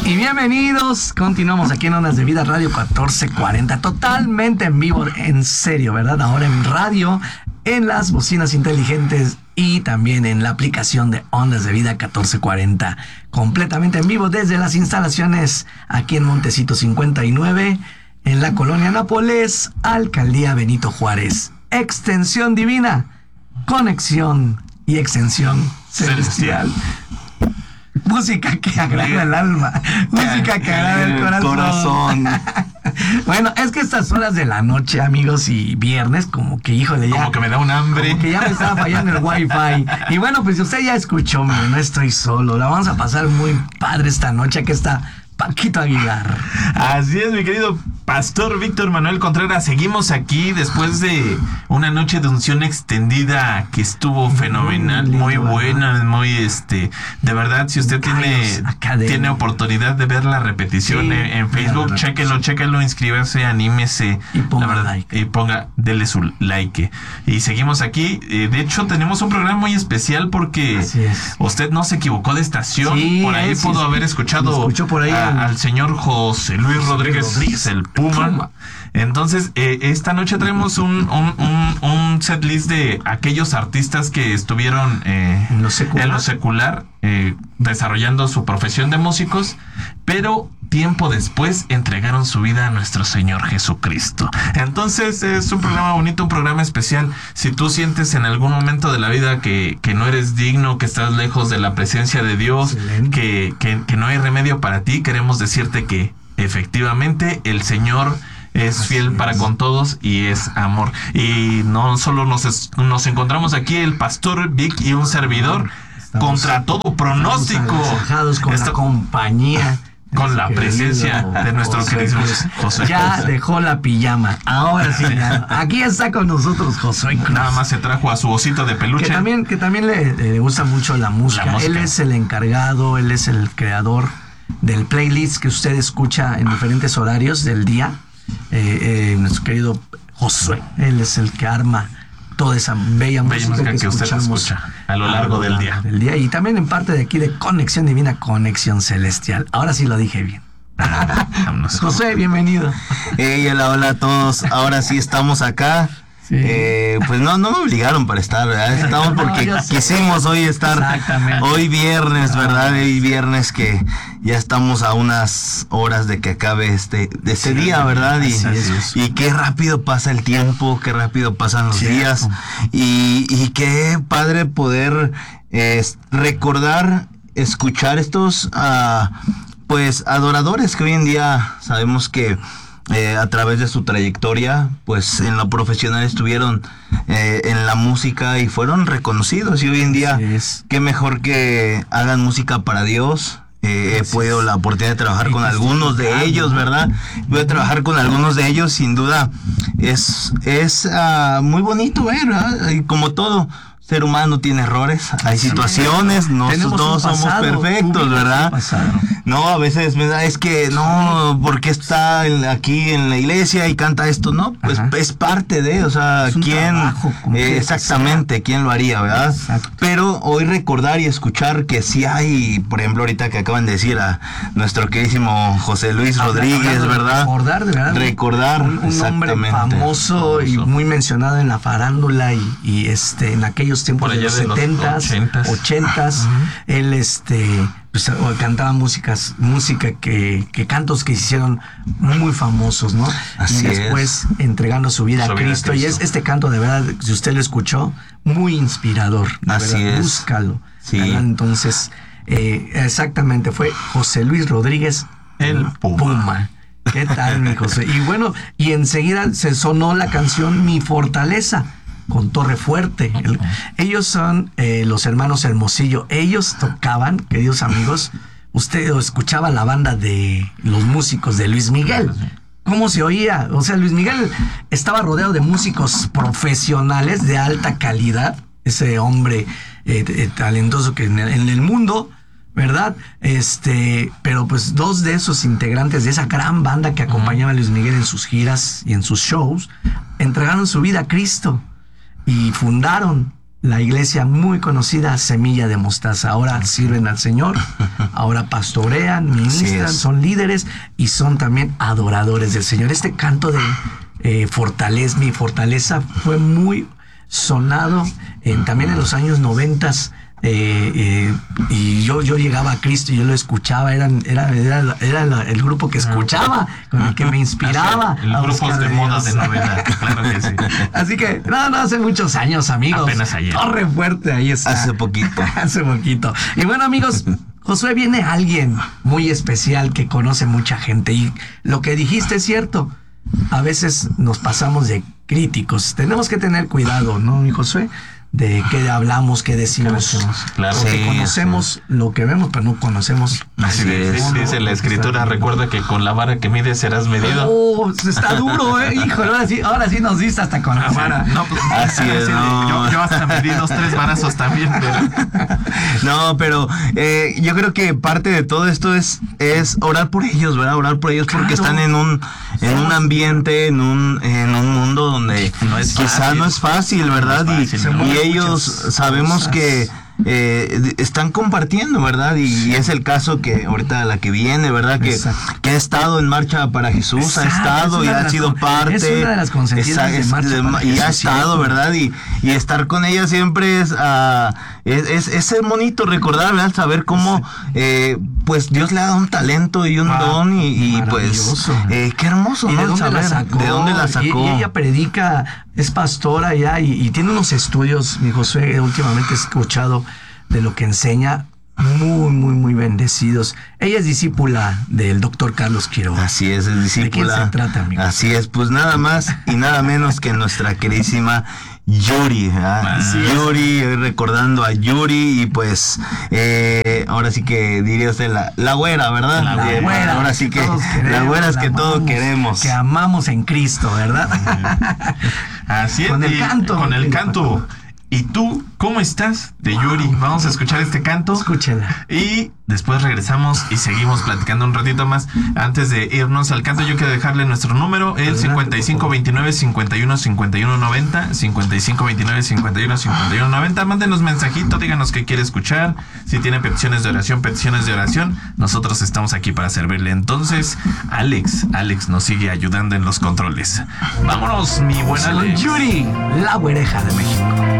Y bienvenidos, continuamos aquí en Ondas de Vida Radio 1440, totalmente en vivo, en serio, ¿verdad? Ahora en radio, en las bocinas inteligentes y también en la aplicación de Ondas de Vida 1440, completamente en vivo desde las instalaciones aquí en Montecito 59, en la colonia Nápoles, Alcaldía Benito Juárez. Extensión divina, conexión y extensión celestial. Música que agrada el alma, música que agrada el corazón. Bueno, es que estas horas de la noche, amigos, y viernes, como que, híjole, ya... Como que me da un hambre. Como que ya me estaba fallando el wifi. Y bueno, pues usted ya escuchó, no estoy solo. La vamos a pasar muy padre esta noche. Aquí está Paquito Aguilar. Así es, mi querido Pastor Víctor Manuel Contreras. Seguimos aquí después de una noche de unción extendida que estuvo fenomenal, muy buena, muy de verdad, si usted tiene oportunidad de ver la repetición en Facebook, chéquenlo, inscríbase, anímese y ponga, la verdad, like. y dele su like. Y seguimos aquí. De hecho, tenemos un programa muy especial porque usted no se equivocó de estación. Sí, por ahí pudo haber escuchado por ahí al señor José Luis Rodríguez, el Puma. Entonces, esta noche traemos un setlist de aquellos artistas que estuvieron en lo secular, desarrollando su profesión de músicos, pero tiempo después entregaron su vida a nuestro Señor Jesucristo. Entonces, es un programa bonito, un programa especial. Si tú sientes en algún momento de la vida que no eres digno, que estás lejos de la presencia de Dios, que no hay remedio para ti, queremos decirte que efectivamente el Señor es fiel para con todos y es amor. Y no solo nos encontramos aquí el Pastor Vic y un servidor contra todo pronóstico, con la compañía, con la presencia de nuestro querido José. Ya dejó la pijama. Ahora sí, aquí está con nosotros Josué Cruz. Nada más se trajo a su osito de peluche. Que también le gusta mucho la música. Él es el encargado, él es el creador del playlist que usted escucha en diferentes horarios del día. Nuestro querido Josué, él es el que arma toda esa bella música que usted escucha a lo largo del día. Y también en parte de aquí de Conexión Divina, Conexión Celestial. Ahora sí lo dije bien. Josué, bienvenido. Hola a todos. Ahora sí estamos acá. Sí. Pues no me obligaron para estar, ¿verdad? Estamos porque quisimos hoy estar. Hoy viernes, ¿verdad? Hoy viernes que ya estamos a unas horas de que acabe este día, ¿verdad? Y qué rápido pasa el tiempo, qué rápido pasan los días. Y qué padre poder recordar, escuchar estos pues adoradores que hoy en día sabemos que a través de su trayectoria, pues en lo profesional estuvieron en la música y fueron reconocidos. Y hoy en día, qué mejor que hagan música para Dios. He podido la oportunidad de trabajar con algunos de ellos, ¿verdad? Voy a trabajar con algunos de ellos, sin duda. Es muy bonito ver, ¿verdad? Y como todo ser humano tiene errores, hay situaciones, no todos somos perfectos, ¿verdad? No, a veces es que no, porque está aquí en la iglesia y canta esto, no, pues es parte de, o sea, quién exactamente, quién lo haría, ¿verdad? Exacto. Pero hoy recordar y escuchar que sí hay, por ejemplo, ahorita que acaban de decir a nuestro queridísimo José Luis Rodríguez, ¿verdad? Recordar un hombre famoso y muy mencionado en la farándula y en aquellos tiempos de los 70s, 80s, él pues, cantaba música que cantos que se hicieron muy famosos, ¿no? Así y después entregando su vida a Cristo. Y es este canto, de verdad, si usted lo escuchó, muy inspirador. Así es. Búscalo. Sí. ¿Verdad? Entonces, exactamente, fue José Luis Rodríguez, el Puma. ¿Qué tal, mi José? Y bueno, y enseguida se sonó la canción Mi Fortaleza, con Torre Fuerte. Ellos son los hermanos Hermosillo. Ellos tocaban, queridos amigos, usted escuchaba la banda de los músicos de Luis Miguel. ¿Cómo se oía? O sea, Luis Miguel estaba rodeado de músicos profesionales de alta calidad. Ese hombre talentoso que en el mundo, ¿verdad? Pero pues dos de esos integrantes de esa gran banda que acompañaba a Luis Miguel en sus giras y en sus shows, entregaron su vida a Cristo. Y fundaron la iglesia muy conocida, Semilla de Mostaza. Ahora sirven al Señor, ahora pastorean, ministran, son líderes y son también adoradores del Señor. Este canto de mi fortaleza fue muy sonado también en los años 90. Y yo llegaba a Cristo y yo lo escuchaba, era el grupo que escuchaba, con el que me inspiraba. El grupos de moda de novela, claro que sí. Así que, no, hace muchos años, amigos. Apenas ayer. Torre Fuerte, ahí está. Hace poquito. Hace poquito. Y bueno, amigos, Josué, viene alguien muy especial que conoce mucha gente. Y lo que dijiste es cierto. A veces nos pasamos de críticos. Tenemos que tener cuidado, ¿no, mi Josué? De qué hablamos, qué decimos. Claro. Porque conocemos lo que vemos, pero no conocemos. Así es. Dice la escritura, recuerda que con la vara que mides serás medido. Oh, está duro, híjole, ahora sí nos diste hasta con la vara. No, pues, así es. No. Yo hasta medí 2-3 varazos también, pero... No, pero yo creo que parte de todo esto es orar por ellos, ¿verdad? Orar por ellos porque están en un ambiente, en un mundo donde quizá no es fácil, ¿verdad? Y ellos sabemos que están compartiendo, ¿verdad? Y es el caso que ahorita la que viene, ¿verdad? Que ha estado en Marcha para Jesús, Exacto. ha estado y ha sido parte. Es una de las consentidas de Marcha para Jesús, y ha estado, ¿verdad? Y estar con ella siempre es bonito recordar, ¿verdad? Saber cómo pues Dios le ha dado un talento y un don y pues qué hermoso, ¿Y ¿no? de dónde saber la sacó? de dónde la sacó. Y ella predica, es pastora ya y tiene unos estudios, mi Josué, últimamente he escuchado de lo que enseña, muy, muy, muy bendecidos. Ella es discípula del doctor Carlos Quiroga. Así es discípula. ¿De quién se trata, amigo? Así es, pues nada más y nada menos que nuestra queridísima Yuri, Yuri, recordando a Yuri y pues ahora sí que diría usted la güera, ¿verdad? La güera, ahora sí que la güera es que todos queremos. Que amamos en Cristo, ¿verdad? Así es. Con el canto. Con el canto. ¿Y tú cómo estás? De Yuri. Vamos a escuchar este canto. Escúchela. Y después regresamos y seguimos platicando un ratito más. Antes de irnos al canto, yo quiero dejarle nuestro número, el 5529-515190, 5529-515190. Mándenos mensajito, díganos qué quiere escuchar. Si tiene peticiones de oración, nosotros estamos aquí para servirle. Entonces, Alex nos sigue ayudando en los controles. Vámonos, mi buena Alex. Yuri, la güereja de México.